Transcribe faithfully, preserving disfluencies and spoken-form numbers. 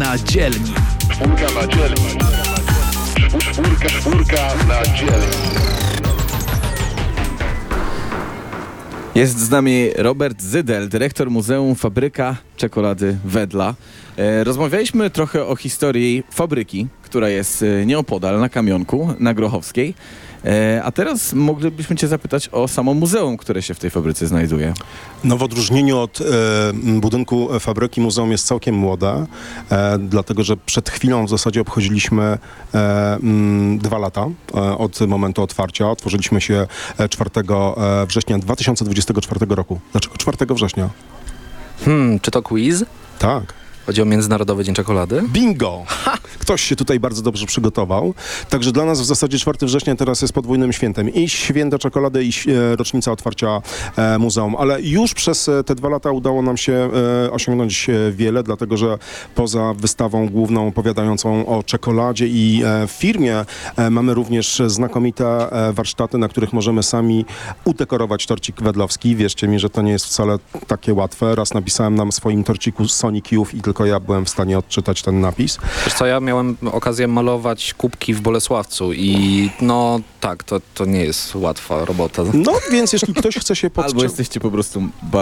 na dzielni. Czwórka na dzielni. Czwórka, czwórka na dzielni. Jest z nami Robert Zydel, dyrektor Muzeum Fabryka Czekolady Wedla. E, rozmawialiśmy trochę o historii fabryki, która jest nieopodal na Kamionku, na Grochowskiej. E, a teraz moglibyśmy Cię zapytać o samo muzeum, które się w tej fabryce znajduje. No w odróżnieniu od e, budynku fabryki muzeum jest całkiem młode, e, dlatego że przed chwilą w zasadzie obchodziliśmy e, m, dwa lata e, od momentu otwarcia. Otworzyliśmy się czwartego września dwa tysiące dwudziestego czwartego roku. Dlaczego czwartego września? Hmm, czy to quiz? Tak. Chodzi o Międzynarodowy Dzień Czekolady? Bingo! Ktoś się tutaj bardzo dobrze przygotował. Także dla nas w zasadzie czwartego września teraz jest podwójnym świętem. I święto czekolady, i e, rocznica otwarcia e, muzeum. Ale już przez e, te dwa lata udało nam się e, osiągnąć e, wiele, dlatego że poza wystawą główną opowiadającą o czekoladzie i e, firmie e, mamy również znakomite e, warsztaty, na których możemy sami udekorować torcik wedlowski. Wierzcie mi, że to nie jest wcale takie łatwe. Raz napisałem na swoim torciku Sonic Youth i tylko ja byłem w stanie odczytać ten napis. Wiesz co, ja miałem okazję malować kubki w Bolesławcu i no tak, to, to nie jest łatwa robota. No, więc jeśli ktoś chce się Albo podczas... jesteście po prostu